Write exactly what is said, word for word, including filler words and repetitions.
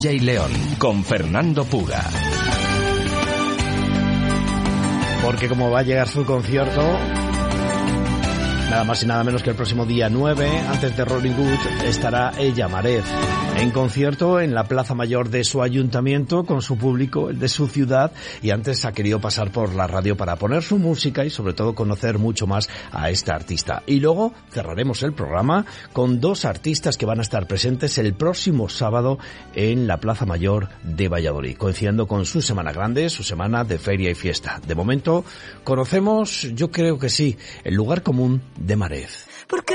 Jay León con Fernando Puga. Porque como va a llegar su concierto, nada más y nada menos que el próximo día nueve, antes de Rolling Wood, estará ella, Marez, en concierto en la Plaza Mayor de su ayuntamiento, con su público, el de su ciudad, y antes ha querido pasar por la radio para poner su música y sobre todo conocer mucho más a esta artista. Y luego cerraremos el programa con dos artistas que van a estar presentes el próximo sábado en la Plaza Mayor de Valladolid, coincidiendo con su semana grande, su semana de feria y fiesta. De momento, conocemos, yo creo que sí, el lugar común de Marez.